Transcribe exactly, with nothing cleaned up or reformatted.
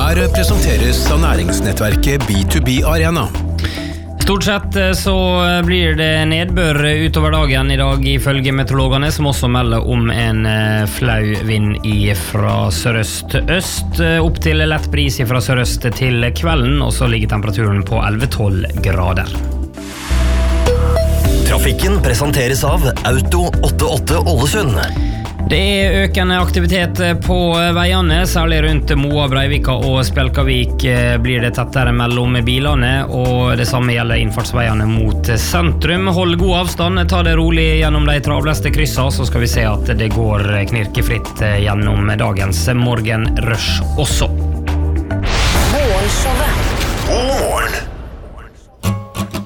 Her presenteres av næringsnettverket B to B Arena. Stort sett så blir det nedbør utover dagen i dag ifølge meteorologene, som også melder om en flau vind i fra sørøst-øst, opp til lett bris fra sørøst til kvelden, og så ligger temperaturen på elleve til tolv grader. Trafikken presenteres av Auto åttiåtte Ålesund. Det er økende aktivitet på veiene, særlig rundt Moa, Breivika og Spjelkavik blir det tettere mellom bilene, og det samme gjelder innfartsveiene mot sentrum. Hold god avstand, ta det rolig gjennom de travleste kryssene, så skal vi se at det går knirkefritt gjennom dagens morgenrush også.